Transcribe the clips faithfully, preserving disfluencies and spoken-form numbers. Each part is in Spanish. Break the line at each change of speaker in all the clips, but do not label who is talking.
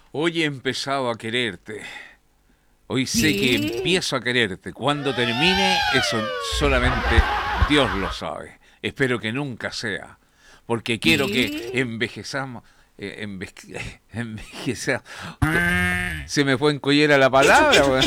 Hoy he empezado a quererte. Hoy sé que empiezo a quererte. Cuando termine, eso solamente Dios lo sabe. Espero que nunca sea. Porque quiero que envejezamos. Eh, enveje- envejezamos. Se me fue en collera la palabra, weón.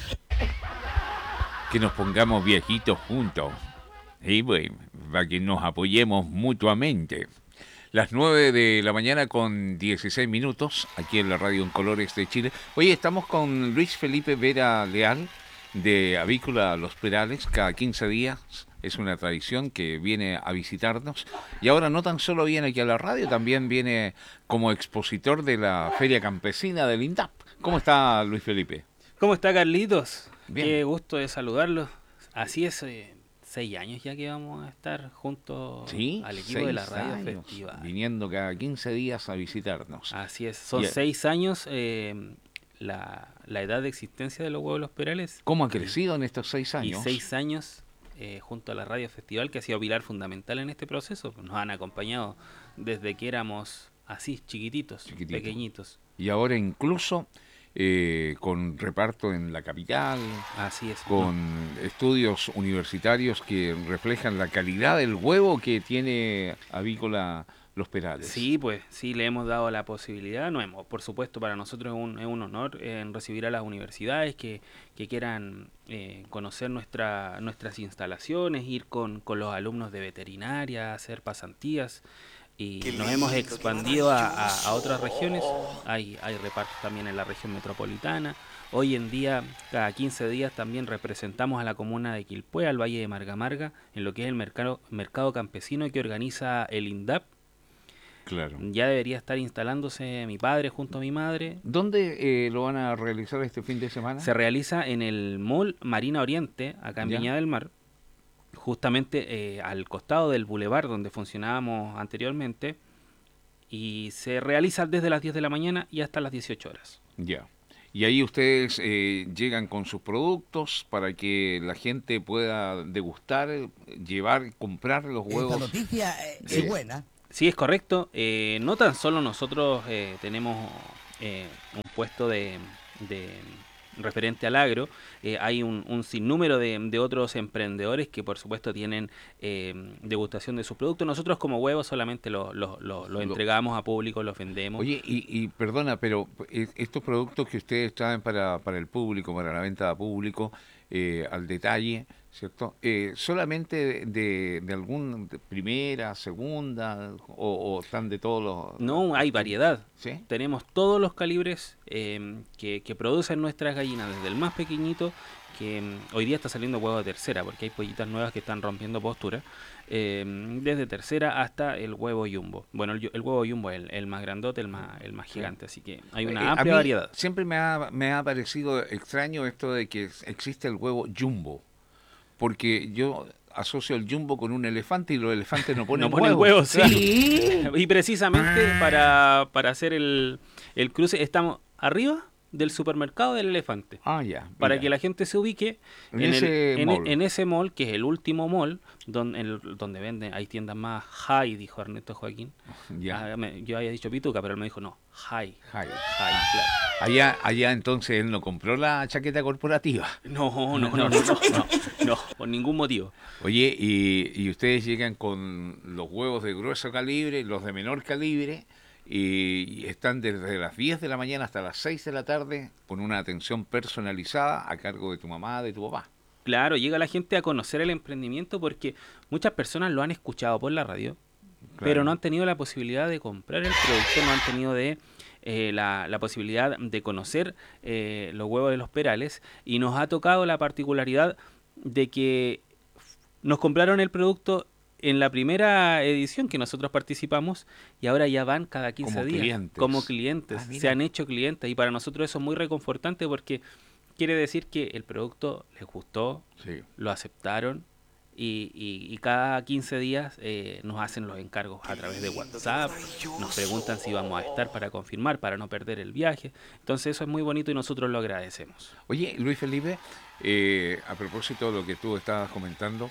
Que nos pongamos viejitos juntos. Y bueno, para que nos apoyemos mutuamente. Las nueve de la mañana con dieciséis minutos, aquí en la radio en Colores de Chile. Oye, estamos con Luis Felipe Vera Leal, de Avícola Los Perales, cada quince días. Es una tradición que viene a visitarnos. Y ahora no tan solo viene aquí a la radio, también viene como expositor de la Feria Campesina del INDAP. ¿Cómo está Luis Felipe?
¿Cómo está Carlitos?
Bien.
Qué gusto de saludarlo. Así es, eh, seis años ya que vamos a estar junto
Sí,
al equipo de la
seis
Radio
años,
Festival.
viniendo cada quince días a visitarnos.
Así es, son
Y,
seis años eh, la, la edad de existencia de los Huevos de los Perales.
¿Cómo ha
y,
crecido en estos seis
y
años?
seis años eh, junto a la Radio Festival, que ha sido pilar fundamental en este proceso. Nos han acompañado desde que éramos así, chiquititos,
Chiquitito.
pequeñitos.
Y ahora incluso eh, con reparto en la capital,
Así es.
con estudios universitarios que reflejan la calidad del huevo que tiene Avícola Los Perales.
Sí, pues sí, le hemos dado la posibilidad. No hemos, por supuesto, para nosotros es un, es un honor eh, en recibir a las universidades que, que quieran eh, conocer nuestra, nuestras instalaciones, ir con, con los alumnos de veterinaria, hacer pasantías. Y nos hemos expandido a, a, a otras regiones. Hay, hay repartos también en la región metropolitana. Hoy en día, cada quince días también representamos a la comuna de Quilpué, al Valle de Marga Marga, en lo que es el mercado, mercado campesino que organiza el INDAP.
Claro.
Ya debería estar instalándose mi padre junto a mi madre.
¿Dónde eh, lo van a realizar este fin de semana?
Se realiza en el Mall Marina Oriente, acá en
¿Ya?
Viña del Mar, justamente eh, al costado del bulevar donde funcionábamos anteriormente, y se realiza desde las diez de la mañana y hasta las dieciocho horas.
Ya. Y ahí ustedes eh, llegan con sus productos para que la gente pueda degustar, llevar, comprar los huevos.
Esta noticia eh,
Eh,
es buena.
Sí, es correcto. Eh, no tan solo nosotros eh, tenemos eh, un puesto de, de referente al agro, eh, hay un, un sinnúmero de, de otros emprendedores que por supuesto tienen eh, degustación de sus productos. Nosotros como huevos solamente lo, lo, lo, lo
Lo-
entregamos a público, los vendemos.
Oye, y, y perdona, pero eh, estos productos que ustedes traen para, para el público, para la venta a público, eh, al detalle, ¿cierto? Eh, ¿solamente de, de algún de primera, segunda, o, o están de todos los...
No, hay variedad.
¿Sí?
Tenemos todos los calibres eh, que, que producen nuestras gallinas, desde el más pequeñito, que mm, hoy día está saliendo huevo de tercera, porque hay pollitas nuevas que están rompiendo postura, eh, desde tercera hasta el huevo jumbo. Bueno, el, yu- el huevo jumbo es el, el más grandote, el más, el más
Sí.
gigante, así que hay
Eh,
una
a
amplia
mí
variedad.
siempre me ha, me ha parecido extraño esto de que existe el huevo jumbo, porque yo asocio el jumbo con un elefante y los elefantes no ponen
No ponen
huevos.
huevos, sí. Y precisamente para, para hacer el, el cruce, estamos arriba del supermercado del elefante.
Ah, ya.
Para
mira.
que la gente se ubique
En
en, el-
ese
en, e-
mall.
en ese mall, que es el último mall, donde, el- donde venden, hay tiendas más high, dijo Ernesto Joaquín.
Ya.
Ah, me- yo había dicho pituca, pero él me dijo no, high.
Jai.
High, claro.
Allá, allá entonces él no compró la chaqueta corporativa.
No, no, no, no, no, no, no, por ningún motivo.
Oye, y, y ustedes llegan con los huevos de grueso calibre, los de menor calibre, y, y están desde las diez de la mañana hasta las seis de la tarde con una atención personalizada a cargo de tu mamá, de tu papá.
Claro, llega la gente a conocer el emprendimiento porque muchas personas lo han escuchado por la radio, pero
Claro.
no han tenido la posibilidad de comprar el producto, no han tenido de eh, la, la posibilidad de conocer eh, los huevos de los perales, y nos ha tocado la particularidad de que nos compraron el producto en la primera edición que nosotros participamos, y ahora ya van cada quince
Como
días
clientes.
como clientes,
Ah, mira.
se han hecho clientes, y para nosotros eso es muy reconfortante porque quiere decir que el producto les gustó,
Sí.
lo aceptaron, y, y- y cada quince días eh, nos hacen los encargos a través de WhatsApp, nos preguntan si vamos a estar para confirmar, para no perder el viaje. Entonces eso es muy bonito y nosotros lo agradecemos.
Oye, Luis Felipe, eh, a propósito de lo que tú estabas comentando,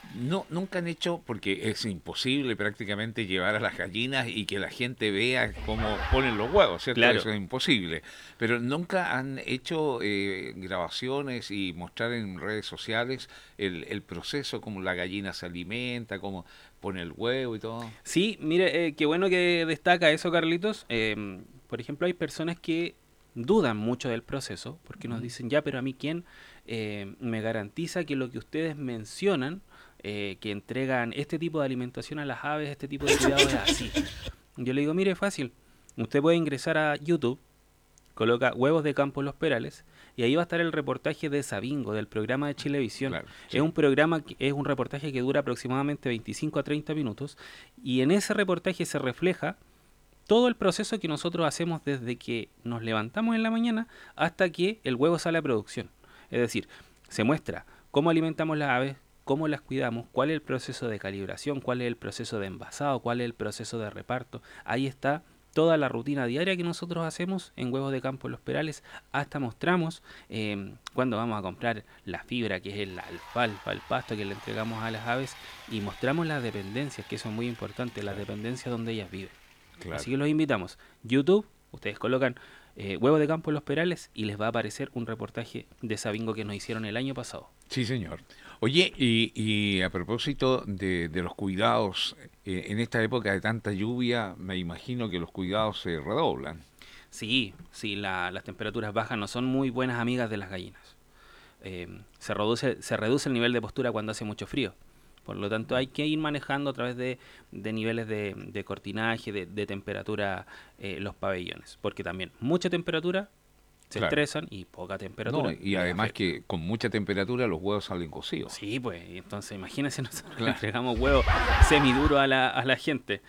No, nunca han hecho, porque es imposible prácticamente llevar a las gallinas y que la gente vea cómo ponen los huevos, ¿cierto?
Claro.
Eso es imposible. Pero nunca han hecho eh, grabaciones y mostrar en redes sociales el, el proceso, cómo la gallina se alimenta, cómo pone el huevo y todo.
Sí, mire, eh, qué bueno que destaca eso, Carlitos. Eh, por ejemplo, hay personas que dudan mucho del proceso porque nos
Ujú.
dicen, ya, pero a mí quién eh, me garantiza que lo que ustedes mencionan, eh, que entregan este tipo de alimentación a las aves, este tipo de cuidado es así. Yo le digo, mire, fácil. Usted puede ingresar a YouTube, coloca huevos de campo en los perales y ahí va a estar el reportaje de Sabingo, del programa de Chilevisión.
Claro,
Es
sí.
un programa, que- es un reportaje que dura aproximadamente veinticinco a treinta minutos y en ese reportaje se refleja todo el proceso que nosotros hacemos desde que nos levantamos en la mañana hasta que el huevo sale a producción. Es decir, se muestra cómo alimentamos las aves, cómo las cuidamos, cuál es el proceso de calibración, cuál es el proceso de envasado, cuál es el proceso de reparto. Ahí está toda la rutina diaria que nosotros hacemos en Huevos de Campo en Los Perales. Hasta mostramos eh, cuando vamos a comprar la fibra, que es el alfalfa, el pasto que le entregamos a las aves, y mostramos las dependencias, que eso es muy importante, las dependencias donde ellas viven.
Claro.
Así que los invitamos. YouTube, ustedes colocan eh, Huevo de Campo en Los Perales y les va a aparecer un reportaje de Sabingo que nos hicieron el año pasado.
Sí, señor. Oye, y, y a propósito de, de los cuidados, eh, en esta época de tanta lluvia, me imagino que los cuidados se redoblan.
Sí, sí, la- las temperaturas bajas no son muy buenas amigas de las gallinas. Eh, se reduce, se reduce el nivel de postura cuando hace mucho frío. Por lo tanto, hay que ir manejando a través de, de niveles de, de cortinaje, de, de temperatura eh, los pabellones. Porque también mucha temperatura se
Claro.
estresan y poca temperatura.
No, y
les
además
afecta.
que con mucha temperatura los huevos salen cocidos.
Sí, pues, y entonces imagínense, nosotros
Claro.
entregamos huevos semiduros a la, a la gente.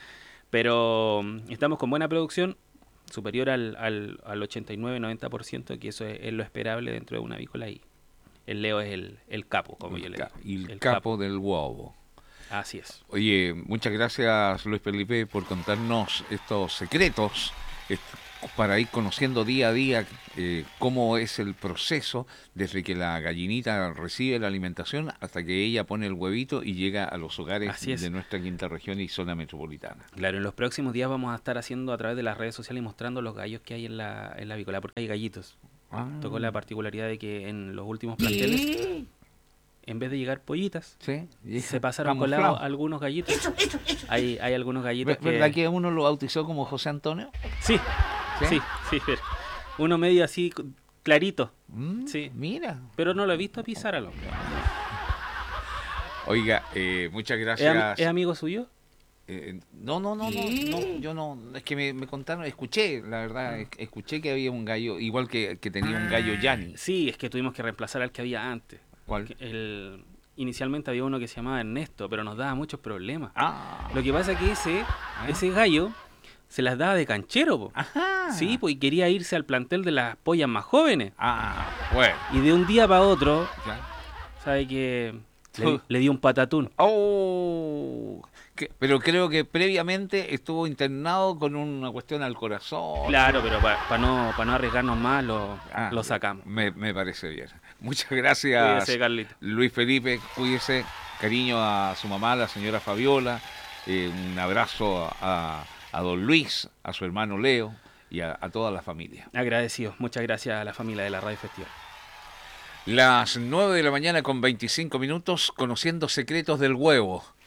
Pero mm, estamos con buena producción, superior al, al, al ochenta y nueve noventa por ciento, que eso es, es lo esperable dentro de una avícola. Y el Leo es el, el capo, como yo
El
le
ca-
digo.
y el,
El
capo, del huevo.
Así es.
Oye, muchas gracias Luis Felipe por contarnos estos secretos est- para ir conociendo día a día eh, cómo es el proceso desde que la gallinita recibe la alimentación hasta que ella pone el huevito y llega a los hogares
Así es.
de nuestra quinta región y zona metropolitana.
Claro, en los próximos días vamos a estar haciendo a través de las redes sociales y mostrando los gallos que hay en la, en la avícola, porque hay gallitos.
Ah,
Tocó la particularidad de que en los últimos planteles, en vez de llegar pollitas,
sí, y
se pasaron
camuflado.
colados algunos gallitos. Hay, hay algunos gallitos
Ver- ¿Verdad
que...
que uno lo bautizó como José Antonio?
Sí,
¿Sí?
sí, sí, pero uno medio así c- clarito,
Mm,
Sí.
Mira.
pero no lo he visto pisar al hombre.
Oiga, eh, muchas
¿Es,
gracias.
ami- es amigo suyo?
Eh, no, no, no, no, no, yo no, es que me, me contaron, escuché, la verdad, es- escuché que había un gallo, igual que, que tenía un gallo Yanni.
Sí, es que tuvimos que reemplazar al que había antes.
¿Cuál?
Que El, inicialmente había uno que se llamaba Ernesto, pero nos daba muchos problemas.
Ah,
Lo que pasa es que ese,
¿Ah?
ese gallo se las daba de canchero, po.
ajá.
Sí, pues y quería irse al plantel de las pollas más jóvenes.
Ah, bueno,
Y de un día para otro,
ya.
sabe que le, le dio un patatún.
Oh, que- pero creo que previamente estuvo internado con una cuestión al corazón.
Claro, pero para no, pa no arriesgarnos más, lo,
Ah,
lo sacamos.
Me, me parece bien. Muchas gracias,
Cuídese, Carlito.
Luis Felipe, cuídese. Cariño a su mamá, la señora Fabiola. Eh, un abrazo a, a don Luis, a su hermano Leo y a, a toda la familia.
Agradecido. Muchas gracias a la familia de la Radio Festival.
Las nueve de la mañana con veinticinco minutos, conociendo secretos del huevo.